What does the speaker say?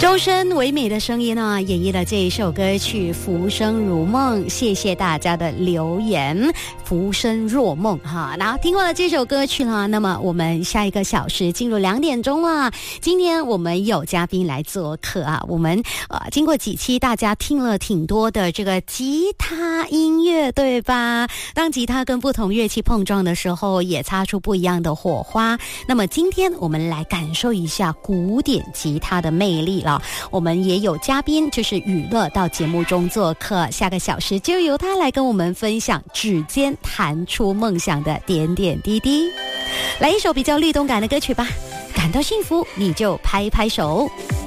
周深唯美的声音呢，演绎了这一首歌曲《浮生如梦》。谢谢大家的留言，浮生若梦哈。然后听过了这首歌曲了，那么我们下一个小时进入2点钟了。今天我们有嘉宾来做客啊，我们经过几期大家听了挺多的这个吉他音乐，对吧？当吉他跟不同乐器碰撞的时候，也擦出不一样的火花。那么今天我们来感受一下古典吉他的魅力了。我们也有嘉宾，就是雨乐到节目中做客，下个小时就由他来跟我们分享指尖弹出梦想的点点滴滴。来一首比较律动感的歌曲吧，感到幸福你就拍拍手。